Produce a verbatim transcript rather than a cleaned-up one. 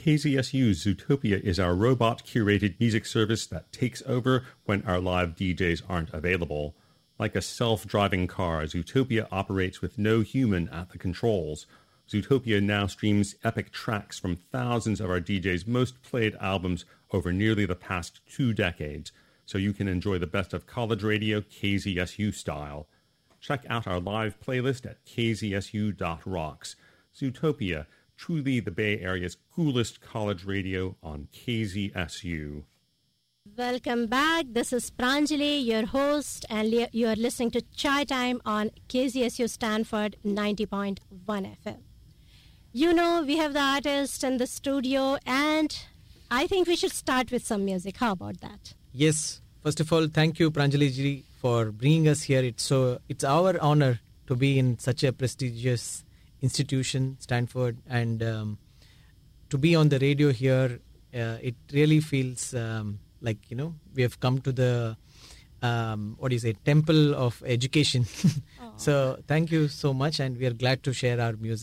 K Z S U's Zootopia is our robot-curated music service that takes over when our live D Js aren't available. Like a self-driving car, Zootopia operates with no human at the controls. Zootopia now streams epic tracks from thousands of our D Js' most played albums over nearly the past two decades, so you can enjoy the best of college radio K Z S U style. Check out our live playlist at k z s u dot rocks. Zootopia, truly the Bay Area's coolest college radio on K Z S U. Welcome back. This is Pranjali, your host, and li- you are listening to Chai Time on K Z S U Stanford ninety point one F M. You know, we have the artist in the studio, and I think we should start with some music. How about that? Yes. First of all, thank you, Pranjali ji, for bringing us here. It's so it's our honor to be in such a prestigious institution, Stanford, and um, to be on the radio here. Uh, it really feels um, like, you know, we have come to the um, what do you say, temple of education. So thank you so much, and we are glad to share our music.